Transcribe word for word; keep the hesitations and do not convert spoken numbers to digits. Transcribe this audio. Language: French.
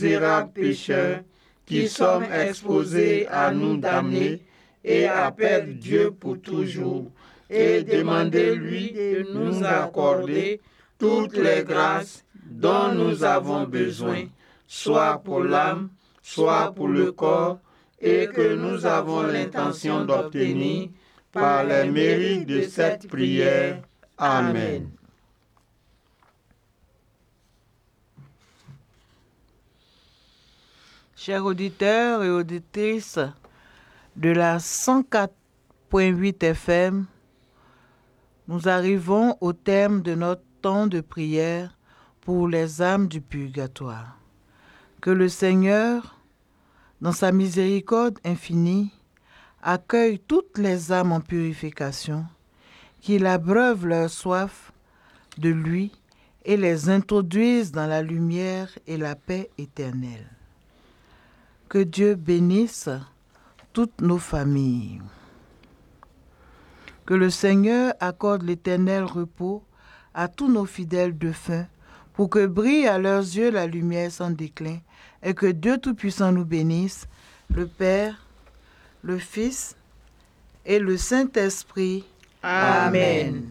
misérables pécheurs qui sommes exposés à nous damner et à perdre Dieu pour toujours, et demandez-lui de nous accorder toutes les grâces dont nous avons besoin, soit pour l'âme, soit pour le corps, et que nous avons l'intention d'obtenir par les mérites de cette prière. Amen. Chers auditeurs et auditrices de la cent quatre virgule huit F M, nous arrivons au terme de notre temps de prière pour les âmes du purgatoire. Que le Seigneur, dans sa miséricorde infinie, accueille toutes les âmes en purification, qu'il abreuve leur soif de lui et les introduise dans la lumière et la paix éternelle. Que Dieu bénisse toutes nos familles. Que le Seigneur accorde l'éternel repos à tous nos fidèles défunts, pour que brille à leurs yeux la lumière sans déclin, et que Dieu Tout-Puissant nous bénisse, le Père, le Fils et le Saint-Esprit. Amen.